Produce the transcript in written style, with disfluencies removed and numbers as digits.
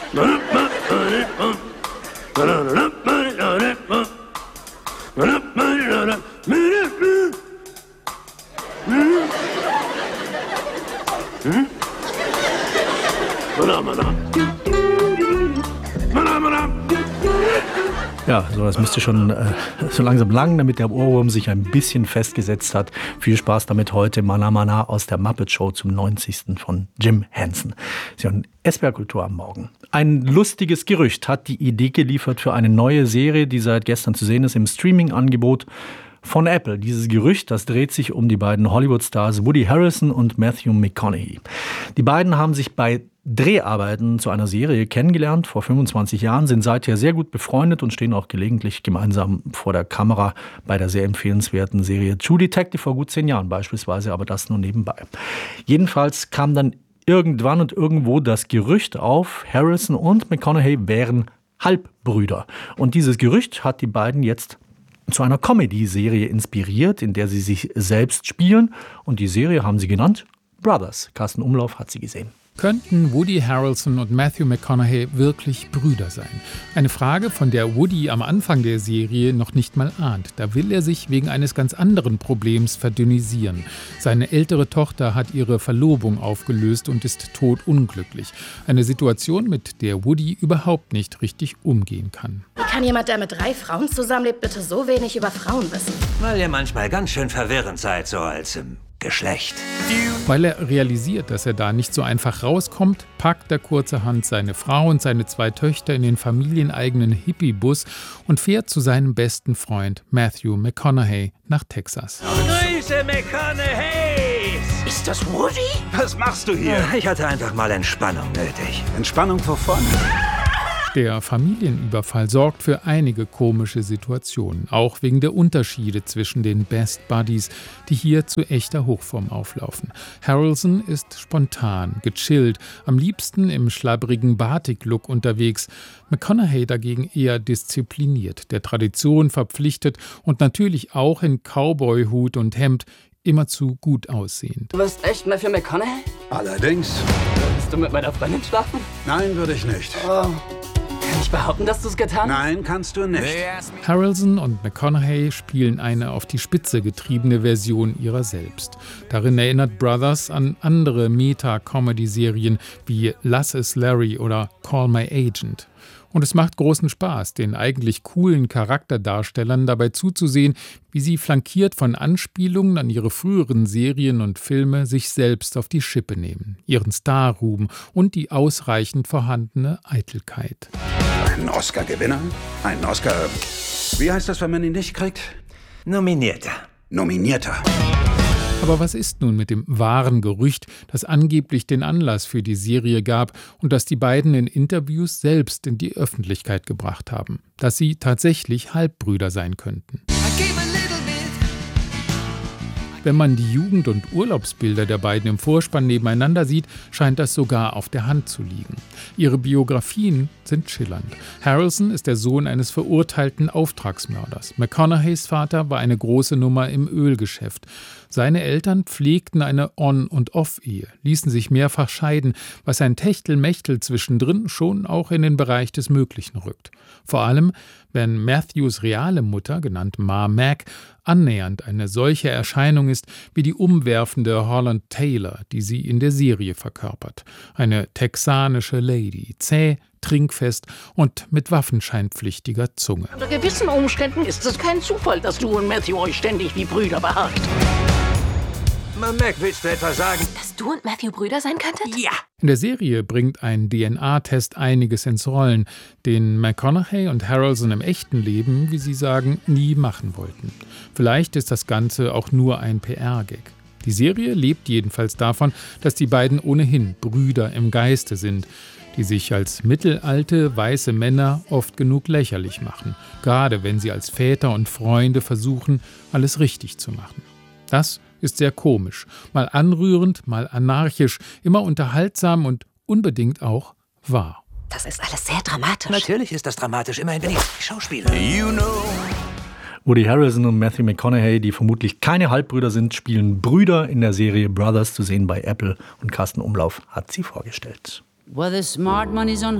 Ja, so das müsste schon so langsam lang, damit der Ohrwurm sich ein bisschen festgesetzt hat. Viel Spaß damit heute. Mana Mana aus der Muppet Show zum 90. von Jim Henson. Sie hören SWR Kultur am Morgen. Ein lustiges Gerücht hat die Idee geliefert für eine neue Serie, die seit gestern zu sehen ist im Streaming-Angebot von Apple. Dieses Gerücht, das dreht sich um die beiden Hollywood-Stars Woody Harrelson und Matthew McConaughey. Die beiden haben sich bei Dreharbeiten zu einer Serie kennengelernt vor 25 Jahren, sind seither sehr gut befreundet und stehen auch gelegentlich gemeinsam vor der Kamera bei der sehr empfehlenswerten Serie True Detective vor gut 10 Jahren beispielsweise, aber das nur nebenbei. Jedenfalls kam dann irgendwann und irgendwo das Gerücht auf, Harrelson und McConaughey wären Halbbrüder. Und dieses Gerücht hat die beiden jetzt zu einer Comedy-Serie inspiriert, in der sie sich selbst spielen. Und die Serie haben sie genannt Brothers. Carsten Umlauf hat sie gesehen. Könnten Woody Harrelson und Matthew McConaughey wirklich Brüder sein? Eine Frage, von der Woody am Anfang der Serie noch nicht mal ahnt. Da will er sich wegen eines ganz anderen Problems verdünnisieren. Seine ältere Tochter hat ihre Verlobung aufgelöst und ist todunglücklich. Eine Situation, mit der Woody überhaupt nicht richtig umgehen kann. Wie kann jemand, der mit 3 Frauen zusammenlebt, bitte so wenig über Frauen wissen? Weil ihr manchmal ganz schön verwirrend seid, so als Geschlecht. Weil er realisiert, dass er da nicht so einfach rauskommt, packt er kurzerhand seine Frau und seine 2 Töchter in den familieneigenen Hippie-Bus und fährt zu seinem besten Freund Matthew McConaughey nach Texas. Grüße, McConaughey! Ist das Woody? Was machst du hier? Ich hatte einfach mal Entspannung nötig. Entspannung wovon? Der Familienüberfall sorgt für einige komische Situationen, auch wegen der Unterschiede zwischen den Best Buddies, die hier zu echter Hochform auflaufen. Harrelson ist spontan, gechillt, am liebsten im schlabbrigen Batik-Look unterwegs. McConaughey dagegen eher diszipliniert, der Tradition verpflichtet und natürlich auch in Cowboy-Hut und Hemd immerzu gut aussehend. Du bist echt Matthew McConaughey? Allerdings. Würdest du mit meiner Freundin schlafen? Nein, würde ich nicht. Oh. Kann ich behaupten, dass du es getan hast? Nein, kannst du nicht. Harrelson und McConaughey spielen eine auf die Spitze getriebene Version ihrer selbst. Darin erinnert Brothers an andere Meta-Comedy-Serien wie Lass es Larry oder Call My Agent. Und es macht großen Spaß, den eigentlich coolen Charakterdarstellern dabei zuzusehen, wie sie flankiert von Anspielungen an ihre früheren Serien und Filme sich selbst auf die Schippe nehmen, ihren Starruhm und die ausreichend vorhandene Eitelkeit. Ein Oscar-Gewinner? Ein Oscar... Wie heißt das, wenn man ihn nicht kriegt? Nominierter. Nominierter. Aber was ist nun mit dem wahren Gerücht, das angeblich den Anlass für die Serie gab und das die beiden in Interviews selbst in die Öffentlichkeit gebracht haben? Dass sie tatsächlich Halbbrüder sein könnten. Wenn man die Jugend- und Urlaubsbilder der beiden im Vorspann nebeneinander sieht, scheint das sogar auf der Hand zu liegen. Ihre Biografien sind schillernd. Harrelson ist der Sohn eines verurteilten Auftragsmörders. McConaugheys Vater war eine große Nummer im Ölgeschäft. Seine Eltern pflegten eine On- und Off-Ehe, ließen sich mehrfach scheiden, was ein Techtelmechtel zwischendrin schon auch in den Bereich des Möglichen rückt. Vor allem, wenn Matthews reale Mutter, genannt Ma Mac, annähernd eine solche Erscheinung ist wie die umwerfende Holland Taylor, die sie in der Serie verkörpert. Eine texanische Lady, zäh, trinkfest und mit waffenscheinpflichtiger Zunge. Unter gewissen Umständen ist es kein Zufall, dass du und Matthew euch ständig wie Brüder behagt. Mac, willst du etwa sagen? Dass du und Matthew Brüder sein könntet? Ja! In der Serie bringt ein DNA-Test einiges ins Rollen, den McConaughey und Harrelson im echten Leben, wie sie sagen, nie machen wollten. Vielleicht ist das Ganze auch nur ein PR-Gag. Die Serie lebt jedenfalls davon, dass die beiden ohnehin Brüder im Geiste sind, die sich als mittelalte, weiße Männer oft genug lächerlich machen, gerade wenn sie als Väter und Freunde versuchen, alles richtig zu machen. Das ist sehr komisch, mal anrührend, mal anarchisch, immer unterhaltsam und unbedingt auch wahr. Das ist alles sehr dramatisch. Natürlich ist das dramatisch, immerhin bin ich Schauspieler. Woody Harrelson und Matthew McConaughey, die vermutlich keine Halbbrüder sind, spielen Brüder in der Serie Brothers, zu sehen bei Apple. Und Carsten Umlauf hat sie vorgestellt. Well, the smart money's on